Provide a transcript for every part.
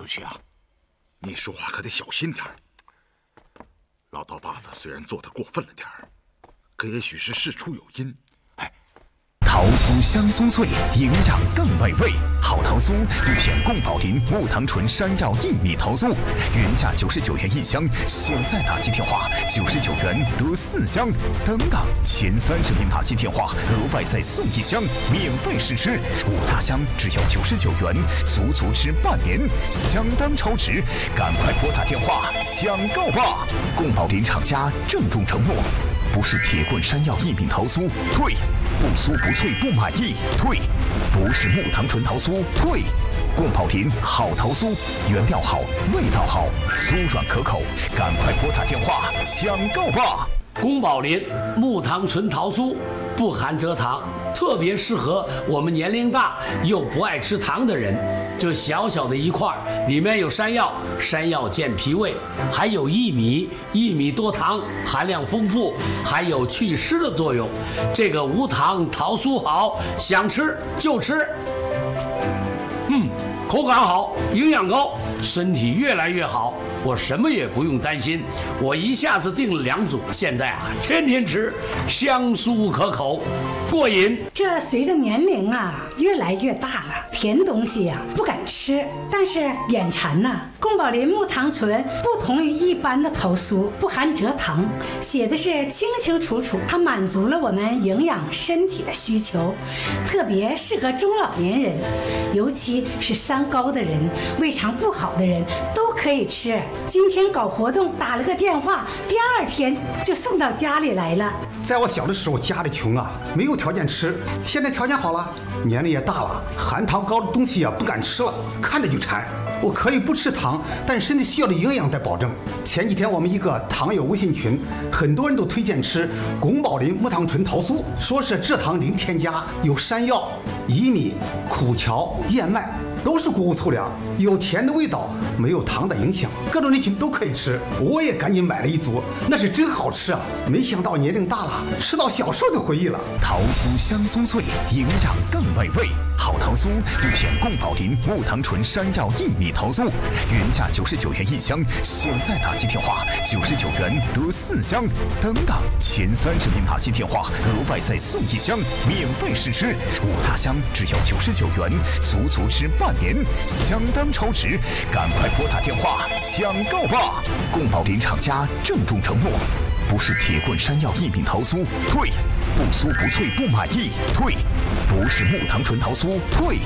出去啊！你说话可得小心点儿。老刀把子虽然做得过分了点儿，可也许是事出有因。 桃酥香酥脆，营养更美味。好桃酥就选宫保林木糖醇山药薏米桃酥，原价99元一箱，现在打进电话99元得4箱。等等，前30名打进电话额外再送1箱，免费试吃。5大箱只要99元，足足吃半年，相当超值。赶快拨打电话抢购吧！宫保林厂家郑重承诺。不是铁棍山药薏米桃酥，退；不酥不脆不满意，退；不是木糖醇桃酥，退。宫保林好桃酥，原料好，味道好，酥软可口，赶快拨打电话抢购吧！ 宫保林木糖醇桃酥不含蔗糖，特别适合我们年龄大又不爱吃糖的人。这小小的一块里面有山药，山药健脾胃，还有薏米，薏米多糖，含量丰富，还有祛湿的作用。这个无糖桃酥好，想吃就吃。口感好，营养高，身体越来越好，我什么也不用担心。我一下子订了2组，现在啊，天天吃，香酥可口，过瘾。 这随着年龄啊越来越大了，甜东西啊不敢吃，但是眼馋呐。宫保林木糖醇不同于一般的桃酥，不含蔗糖，写的是清清楚楚，它满足了我们营养身体的需求，特别适合中老年人，尤其是三高的人、胃肠不好的人都可以吃。今天搞活动打了个电话，第2天就送到家里来了。 在我小的时候，家里穷啊，没有条件吃。现在条件好了，年龄也大了，含糖高的东西啊不敢吃了，看着就馋。我可以不吃糖，但身体需要的营养得保证。前几天我们一个糖友微信群，很多人都推荐吃宫保林木糖醇桃酥，说是蔗糖零添加，有山药、薏米、苦荞、燕麦，都是谷物粗粮，有甜的味道，没有糖的影响，各种人群都可以吃。我也赶紧买了1组，那是真好吃啊！没想到年龄大了，吃到小时候的回忆了。 桃酥香酥脆，营养更美味。好桃酥就选宫保林木糖醇山药薏米桃酥，原价99元一箱，现在打进电话99元得4箱。等等，前30名打进电话额外再送1箱，免费试吃。5大箱只要99元，足足吃半年，相当超值。赶快拨打电话抢购吧！宫保林厂家郑重承诺。不是铁棍山药薏米桃酥，退；不酥不脆不满意，退；不是木糖醇桃酥，退。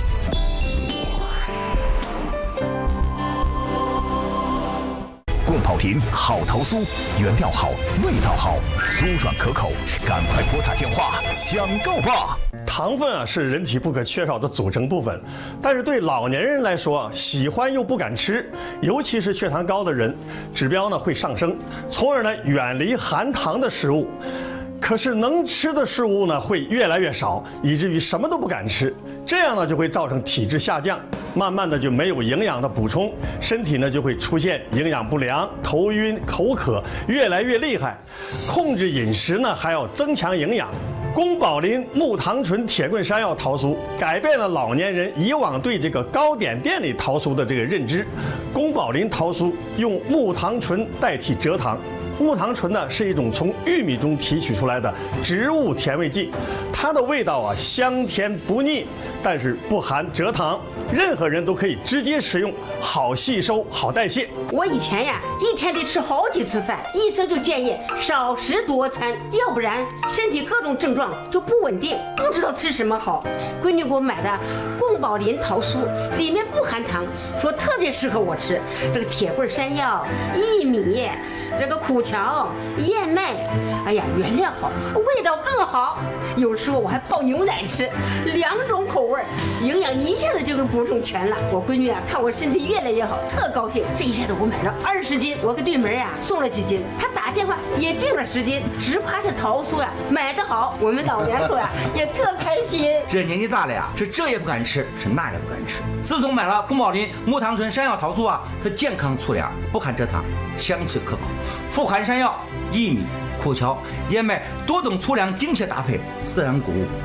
宫保林好桃酥，原料好，味道好，酥软可口，赶快拨打电话抢购吧！ 糖分啊是人体不可缺少的组成部分，但是对老年人来说，喜欢又不敢吃，尤其是血糖高的人，指标呢会上升，从而呢远离含糖的食物。可是能吃的食物呢会越来越少，以至于什么都不敢吃，这样呢就会造成体质下降，慢慢的就没有营养的补充，身体呢就会出现营养不良、头晕、口渴，越来越厉害。控制饮食呢还要增强营养。宫保林木糖醇铁棍山药桃酥改变了老年人以往对这个糕点店里桃酥的这个认知。宫保林桃酥用木糖醇代替蔗糖。木糖醇呢是一种从玉米中提取出来的植物甜味剂，它的味道啊香甜不腻，但是不含蔗糖，任何人都可以直接食用，好吸收好代谢。 我以前呀一天得吃好几次饭，医生就建议少食多餐，要不然身体各种症状就不稳定，不知道吃什么好。闺女给我买的宫保林桃酥里面不含糖，说特别适合我吃。这个铁棍山药、薏米，这个苦荞、燕麦，哎呀，原料好，味道更好。有时候我还泡牛奶吃，2种口味，营养一下子就给补充全了。我闺女啊，看我身体越来越好，特高兴。这一下子我买了20斤，我给对门啊送了几斤，她打电话也订了10斤，只夸这桃酥呀买得好，我们老两口啊也特开心。 这年纪大了呀，是这也不敢吃，是那也不敢吃。自从买了宫保林木糖醇山药桃酥啊，它健康粗粮，不含蔗糖，香脆可口，富含山药、薏米、苦荞、燕麦多种粗粮精确搭配，自然谷物。